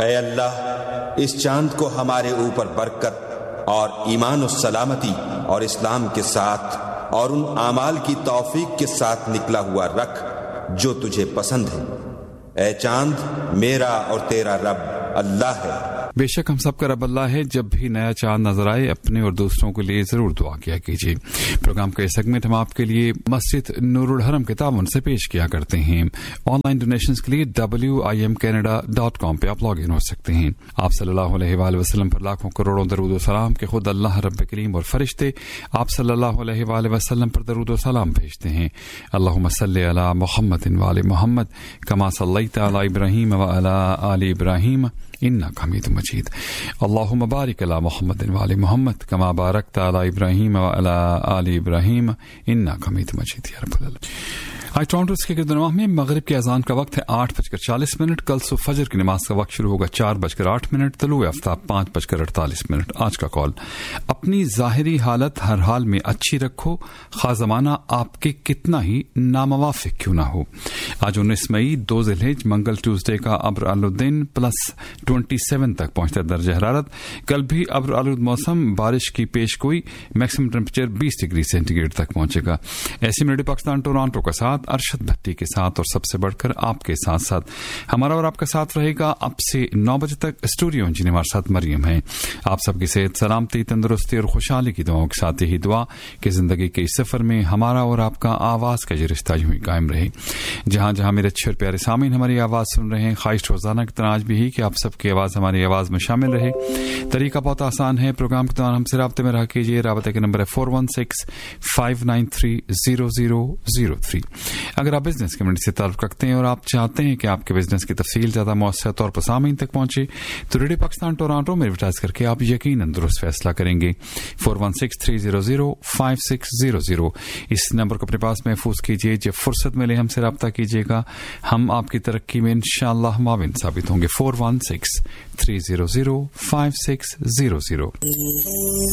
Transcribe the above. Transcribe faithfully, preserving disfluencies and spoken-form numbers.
اے اللہ اس چاند کو ہمارے اوپر برکت اور ایمان و سلامتی اور اسلام کے ساتھ اور ان اعمال کی توفیق کے ساتھ نکلا ہوا رکھ جو تجھے پسند ہے۔ اے چاند میرا اور تیرا رب اللہ ہے۔ بے شک ہم سب کا رب اللہ ہے۔ جب بھی نیا چاند نظر آئے اپنے اور دوسروں کے لیے ضرور دعا کیا کیجیے۔ پروگرام کا یہ سیگمنٹ ہم آپ کے لیے مسجد نور الحرم کے تعاون سے پیش کیا کرتے ہیں۔ آن لائن ڈونیشنز کے لیے W I am Canada dot com پہ آپ لاگ ان ہو سکتے ہیں۔ آپ صلی اللہ علیہ وآلہ وسلم پر لاکھوں کروڑوں درود و سلام کہ خود اللہ رب کریم اور فرشتے آپ صلی اللہ علیہ وآلہ وسلم پر درود و سلام بھیجتے ہیں۔ اللہم صلی علی محمد وآل محمد کما صلیت علی ابراہیم وعلی آل ابراہیم انک حمید مجید۔ اللہم بارک علی محمد وآل محمد کما بارکت علی ابراہیم وعلی آل ابراہیم انک حمید مجید یا رب العالمین۔ آج ٹورانٹو کے گرد و نواح میں مغرب کی اذان کا وقت ہے آٹھ بج کر چالیس منٹ۔ کل صبح فجر کی نماز کا وقت شروع ہوگا چار بج کر آٹھ منٹ۔ طلوع آفتاب پانچ بج کر اڑتالیس منٹ۔ آج کا کال، اپنی ظاہری حالت ہر حال میں اچھی رکھو، خواہ زمانہ آپ کے کتنا ہی ناموافق کیوں نہ ہو۔ آج انیس مئی دو ذی الحجہ منگل ٹیوزڈے کا ابر آلودین پلس ٹوینٹی سیون تک پہنچتا ہے درجہ حرارت۔ کل بھی ابر آلود موسم، بارش کی پیش گوئی، میکسیمم ٹیمپریچر بیس ڈگری سینٹی گریڈ تک پہنچے گا۔ ایسی ریڈیو پاکستان ٹورانٹو کا ساتھ ارشد بھٹی کے ساتھ اور سب سے بڑھ کر آپ کے ساتھ ساتھ ہمارا اور آپ کا ساتھ رہے گا اب سے نو بجے تک۔ اسٹوڈیو انجینئر ہمارے ساتھ مریم ہے۔ آپ سب کی صحت، سلامتی، تندرستی اور خوشحالی کی دعاؤں کے ساتھ یہی دعا کہ زندگی کے اس سفر میں ہمارا اور آپ کا آواز کا یہ رشتہ یوں ہی قائم رہے۔ جہاں جہاں میرے اچھے اور پیارے سامعین ہماری آواز سن رہے ہیں، خواہش روزانہ کی طرح آج بھی ہی کہ آپ سب کی آواز ہماری آواز میں شامل رہے۔ طریقہ بہت آسان ہے، پروگرام کے دوران ہم سے رابطے میں رہا کیجیے۔ رابطے کا نمبر ہے four one six five nine three zero zero zero three. اگر آپ بزنس کمیونٹی سے تعلق رکھتے ہیں اور آپ چاہتے ہیں کہ آپ کے بزنس کی تفصیل زیادہ مؤثر طور پر سامعین تک پہنچے تو ریڈیو پاکستان ٹورانٹو میں ایڈورٹائز کر کے آپ یقیناً درست فیصلہ کریں گے۔ Four one six three zero zero five six zero zero اس نمبر کو اپنے پاس محفوظ کیجیے۔ جب فرصت ملے ہم سے رابطہ کیجیے گا، ہم آپ کی ترقی میں انشاءاللہ معاون ثابت ہوں گے۔ Four one six three zero zero five six zero zero.